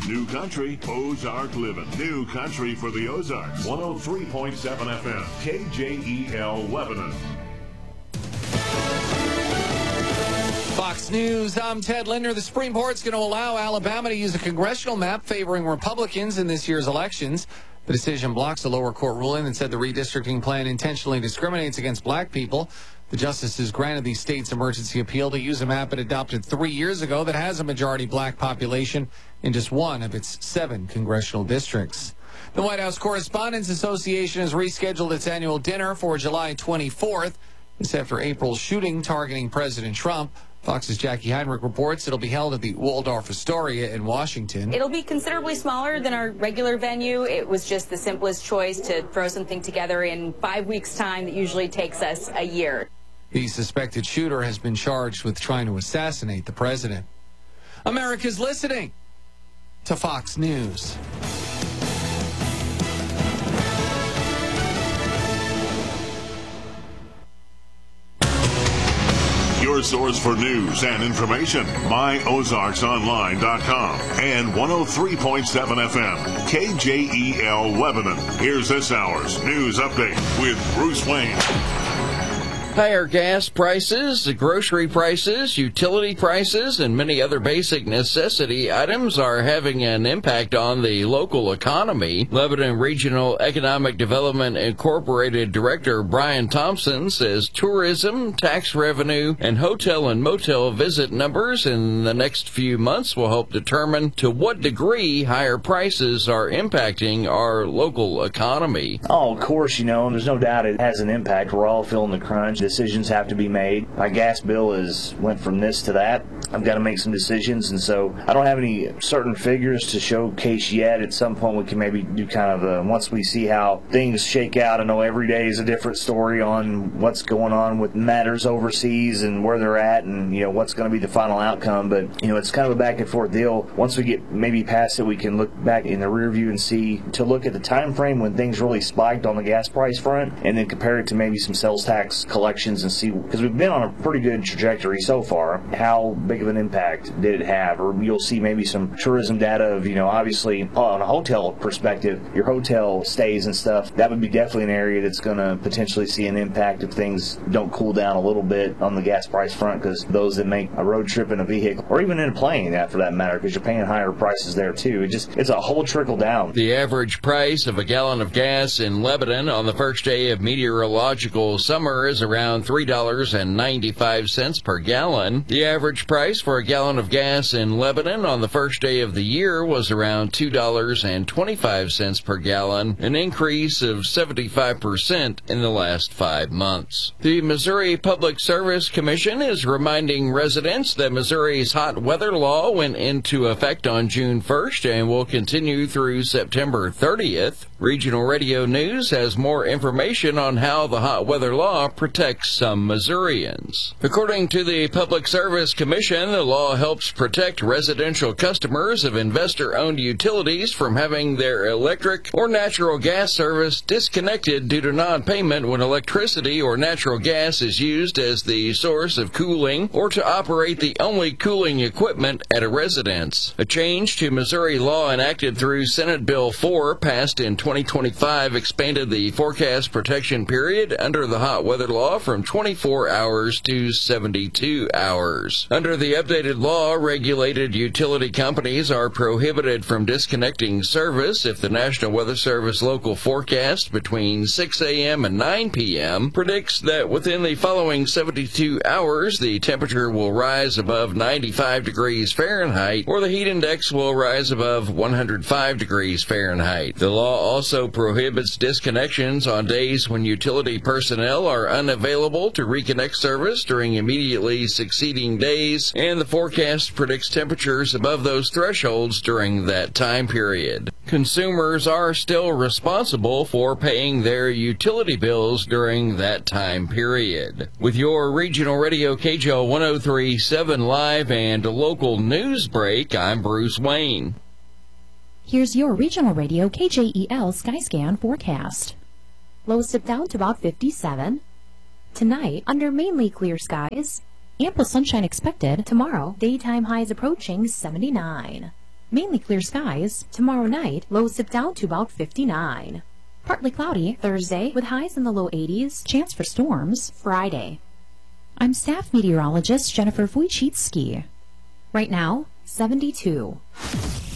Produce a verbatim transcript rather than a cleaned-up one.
New Country, Ozark Living. New Country for the Ozarks. one oh three point seven F M, K J E L Lebanon. Fox News, I'm Ted Linder. The Supreme Court's going to allow Alabama to use a congressional map favoring Republicans in this year's elections. The decision blocks a lower court ruling that said the redistricting plan intentionally discriminates against black people. The justices granted the state's emergency appeal to use a map it adopted three years ago that has a majority black population in just one of its seven congressional districts. The White House Correspondents Association has rescheduled its annual dinner for July twenty-fourth. This after April's shooting targeting President Trump. Fox's Jackie Heinrich reports it'll be held at the Waldorf Astoria in Washington. It'll be considerably smaller than our regular venue. It was just the simplest choice to throw something together in five weeks' time that usually takes us a year. The suspected shooter has been charged with trying to assassinate the president. America's listening to Fox News. Your source for news and information, my ozarks online dot com and one oh three point seven F M, K J E L Lebanon. Here's this hour's news update with Bruce Wayne. Higher gas prices, grocery prices, utility prices, and many other basic necessity items are having an impact on the local economy. Lebanon Regional Economic Development Incorporated Director Brian Thompson says tourism, tax revenue, and hotel and motel visit numbers in the next few months will help determine to what degree higher prices are impacting our local economy. Oh, of course, you know, there's no doubt it has an impact. We're all feeling the crunch. Decisions have to be made. My gas bill is went from this to that. I've got to make some decisions, and so I don't have any certain figures to showcase yet. At some point, we can maybe do kind of a, once we see how things shake out. I know every day is a different story on what's going on with matters overseas and where they're at, and you know what's going to be the final outcome. But you know, it's kind of a back and forth deal. Once we get maybe past it, we can look back in the rear view and see to look at the time frame when things really spiked on the gas price front, and then compare it to maybe some sales tax collections and see, because we've been on a pretty good trajectory so far, how big of an impact did it have? Or you'll see maybe some tourism data of, you know, obviously on a hotel perspective, your hotel stays and stuff, that would be definitely an area that's going to potentially see an impact if things don't cool down a little bit on the gas price front, because those that make a road trip in a vehicle, or even in a plane, that for that matter, because you're paying higher prices there too. It just, it's a whole trickle down. The average price of a gallon of gas in Lebanon on the first day of meteorological summer is around three dollars and ninety-five cents per gallon. The average price for a gallon of gas in Lebanon on the first day of the year was around two dollars and twenty-five cents per gallon, an increase of seventy-five percent in the last five months. The Missouri Public Service Commission is reminding residents that Missouri's hot weather law went into effect on June first and will continue through September thirtieth. Regional Radio News has more information on how the hot weather law protects some Missourians. According to the Public Service Commission, the law helps protect residential customers of investor-owned utilities from having their electric or natural gas service disconnected due to non-payment when electricity or natural gas is used as the source of cooling or to operate the only cooling equipment at a residence. A change to Missouri law enacted through Senate Bill four, passed in twenty twenty-five, expanded the forecast protection period under the hot weather law from twenty-four hours to seventy-two hours. Under the updated law, regulated utility companies are prohibited from disconnecting service if the National Weather Service local forecast between six a.m. and nine p.m. predicts that within the following seventy-two hours the temperature will rise above ninety-five degrees Fahrenheit or the heat index will rise above one hundred five degrees Fahrenheit. The law also prohibits disconnections on days when utility personnel are unavailable to reconnect service during immediately succeeding days, and the forecast predicts temperatures above those thresholds during that time period. Consumers are still responsible for paying their utility bills during that time period. With your Regional Radio K J O one oh three point seven live and local news break, I'm Bruce Wayne. Here's your Regional Radio K J E L Skyscan forecast. Lows dip down to about fifty-seven. Tonight, under mainly clear skies. Ample sunshine expected. Tomorrow, daytime highs approaching seventy-nine. Mainly clear skies. Tomorrow night, lows dip down to about fifty-nine. Partly cloudy Thursday with highs in the low eighties. Chance for storms Friday. I'm staff meteorologist Jennifer Wojcicki. Right now, seventy-two.